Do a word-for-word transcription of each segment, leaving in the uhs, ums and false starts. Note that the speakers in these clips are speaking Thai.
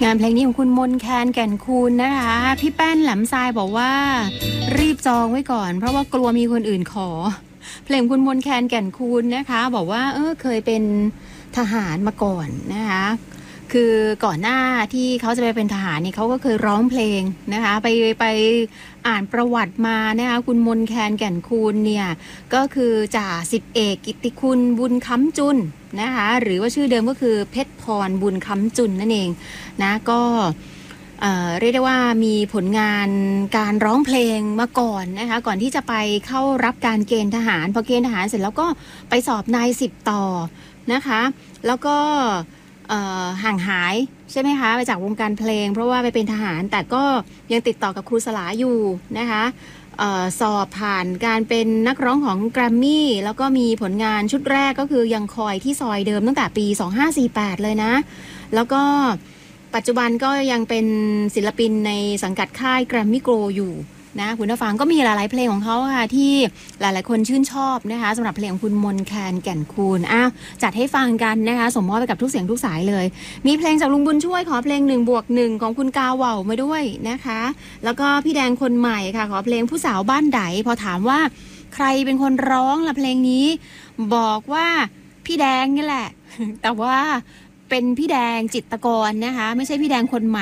านเพลงนี้ของคุณมนแคนแก่นคูณนะคะพี่แป้นแหลมทรายบอกว่ารีบจองไว้ก่อนเพราะว่ากลัวมีคนอื่นขอเพลงคุณมนแคนแก่นคูณนะคะบอกว่าเออเคยเป็นทหารมาก่อนนะคะคือก่อนหน้าที่เขาจะไปเป็นทหารเนี่ยเขาก็เคยร้องเพลงนะคะไปไปอ่านประวัติมานะคะคุณมนแคนแก่นคูณเนี่ยก็คือจ่าสิบเอกกิตติคุณบุญค้ำจุนนะคะหรือว่าชื่อเดิมก็คือเพชรพรบุญค้ำจุนนั่นเองนะก็เอ่อเรียกได้ว่ามีผลงานการร้องเพลงมาก่อนนะคะก่อนที่จะไปเข้ารับการเกณฑ์ทหารพอเกณฑ์ทหารเสร็จแล้วก็ไปสอบนายสิบต่อนะคะแล้วก็ห่างหายใช่ไหมคะไปจากวงการเพลงเพราะว่าไปเป็นทหารแต่ก็ยังติดต่อกับครูสลาอยู่นะคะออสอบผ่านการเป็นนักร้องของแกรมมี่แล้วก็มีผลงานชุดแรกก็คือยังคอยที่ซอยเดิมตั้งแต่ปีสองพันห้าร้อยสี่สิบแปดเลยนะแล้วก็ปัจจุบันก็ยังเป็นศิลปินในสังกัดค่ายแกรมมี่โกลอยู่นะคุณผู้ฟังก็มีหลายๆเพลงของเขาค่ะที่หลายๆคนชื่นชอบนะคะสำหรับเพลงของคุณมนแคนแก่นคูณอ้าวจัดให้ฟังกันนะคะสมมอบไปกับทุกเสียงทุกสายเลยมีเพลงจากลุงบุญช่วยขอเพลงหนึ่งบวกหนึ่งของคุณกาวเหว่ามาด้วยนะคะแล้วก็พี่แดงคนใหม่ค่ะขอเพลงผู้สาวบ้านไดพอถามว่าใครเป็นคนร้องล่ะเพลงนี้บอกว่าพี่แดงนี่แหละ แต่ว่าเป็นพี่แดงจิตรกรนะคะไม่ใช่พี่แดงคนใหม่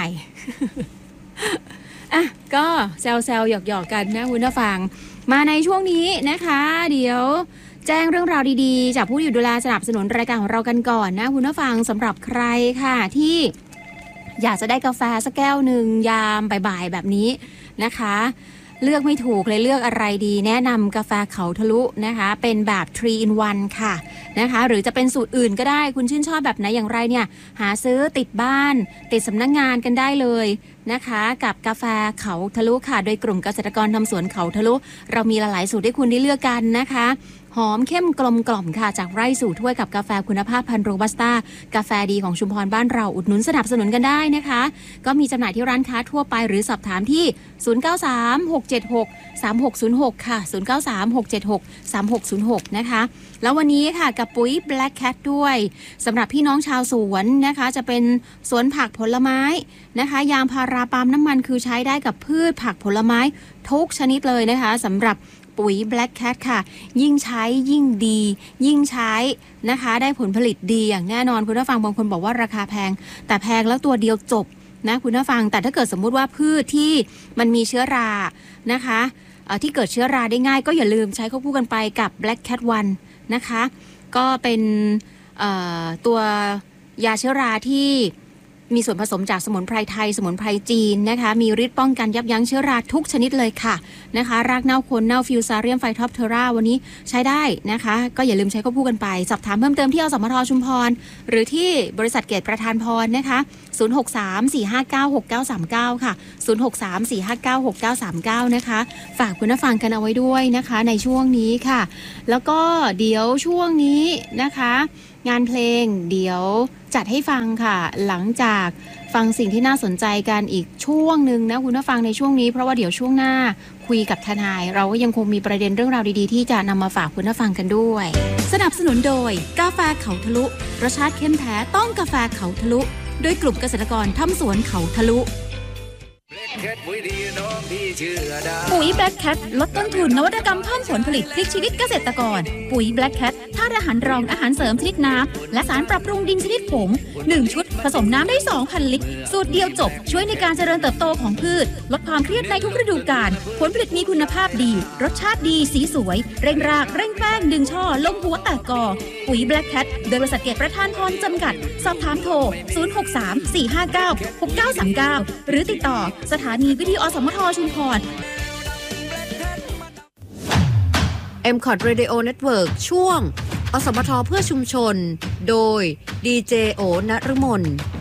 อ่ะก็แซวๆหยอกๆกันนะคุณผู้ฟังมาในช่วงนี้นะคะเดี๋ยวแจ้งเรื่องราวดีๆจากผู้อยู่ดูแลสนับสนุนรายการของเรากันก่อนนะคุณผู้ฟังสำหรับใครค่ะที่อยากจะได้กาแฟสักแก้วหนึ่งยามบ่ายๆแบบนี้นะคะเลือกไม่ถูกเลยเลือกอะไรดีแนะนำกาแฟเขาทะลุนะคะเป็นแบบ ทรี อิน วัน ค่ะนะคะหรือจะเป็นสูตรอื่นก็ได้คุณชื่นชอบแบบไหนอย่างไรเนี่ยหาซื้อติดบ้านติดสำนักงานกันได้เลยนะคะกับกาแฟเขาทะลุค่ะโดยกลุ่มเกษตรกรทำสวนเขาทะลุเรามีหลายๆสูตรให้คุณได้เลือกกันนะคะหอมเข้มกลมกล่อมค่ะจากไร่สู่ถ้วยกับกาแฟคุณภาพพันธุ์โรบัสต้ากาแฟดีของชุมพรบ้านเราอุดหนุนสนับสนุนกันได้นะคะก็มีจำหน่ายที่ร้านค้าทั่วไปหรือสอบถามที่ศูนย์ เก้า สาม หก เจ็ด หก สาม หก ศูนย์ หกค่ะศูนย์ เก้า สาม หก เจ็ด หก สาม หก ศูนย์ หกนะคะแล้ววันนี้ค่ะกับปุ๋ย Black Cat ด้วยสำหรับพี่น้องชาวสวนนะคะจะเป็นสวนผักผลไม้นะคะยางพาราปาล์มน้ำมันคือใช้ได้กับพืชผักผลไม้ทุกชนิดเลยนะคะสำหรับปุ๋ย Black Cat ค่ะยิ่งใช้ยิ่งดียิ่งใช้นะคะได้ผลผลิตดีอย่างแน่นอนคุณผู้ฟังบางคนบอกว่าราคาแพงแต่แพงแล้วตัวเดียวจบนะคุณผู้ฟังแต่ถ้าเกิดสมมุติว่าพืชที่มันมีเชื้อรานะคะที่เกิดเชื้อราได้ง่ายก็อย่าลืมใช้ควบคู่กันไปกับ Black Cat วันนะคะก็เป็นตัวยาเชื้อราที่มีส่วนผสมจากสมุนไพรไทยสมุนไพรจีนนะคะมีฤทธิ์ป้องกันยับยั้งเชื้อราทุกชนิดเลยค่ะนะคะรากเน่าคนเน่าฟิวซาเรียมไฟท็อปเทอร่าวันนี้ใช้ได้นะคะก็อย่าลืมใช้ควบคู่กันไปสอบถามเพิ่มเติมที่อสมทชุมพรหรือที่บริษัทเกตประธานพรนะคะศูนย์ หก สาม สี่ ห้า เก้า หก เก้า สาม เก้าค่ะศูนย์ หก สาม สี่ ห้า เก้า หก เก้า สาม เก้านะคะฝากคุณผู้ฟังกันเอาไว้ด้วยนะคะในช่วงนี้ค่ะแล้วก็เดี๋ยวช่วงนี้นะคะงานเพลงเดี๋ยวจัดให้ฟังค่ะหลังจากฟังสิ่งที่น่าสนใจกันอีกช่วงนึงนะคุณผู้ฟังในช่วงนี้เพราะว่าเดี๋ยวช่วงหน้าคุยกับทนายเราก็ยังคงมีประเด็นเรื่องราวดีๆที่จะนำมาฝากคุณผู้ฟังกันด้วยสนับสนุนโดยกาแฟเขาทะลุรสชาติเข้มแท้ต้องกาแฟเขาทะลุโดยกลุ่มเกษตรกรทำสวนเขาทะลุปุ๋ย Black Cat ลดต้นทุนนวัตกรรมเพิ่มผลผลิตพลิกชีวิตเกษตรกรปุ๋ย Black Cat ธาตุอาหารรองอาหารเสริมชนิดน้ำและสารปรับปรุงดินชนิดผงหนึ่งชุดผสมน้ำได้ สองพัน ลิตรสูตรเดียวจบช่วยในการเจริญเติบโตของพืชลดความเครียดในทุกฤดูกาลผลผลิตมีคุณภาพดีรสชาติดีสีสวยเร่งรากเร่งแป้งดึงช่อลงหัวแตกกอปุ๋ย Black Cat โดยบริษัทเกตประธานพรจำกัดสอบถามโทรศูนย์ หก สาม สี่ ห้า เก้า หก เก้า สาม เก้าหรือติดต่อสถานีวิทยุอสมทชุมพรเอ็ม คอท Radio Network ช่วงอสมทเพื่อชุมชนโดยดีเจโอนฤมล